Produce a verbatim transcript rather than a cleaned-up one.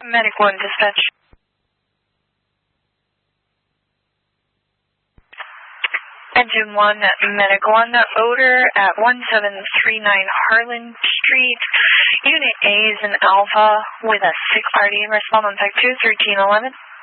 Medic one, dispatch. Engine one, Medic one, odor at one seven three nine Harlan Street. Unit A is an Alpha with a six R D. Respond on type two, thirteen eleven.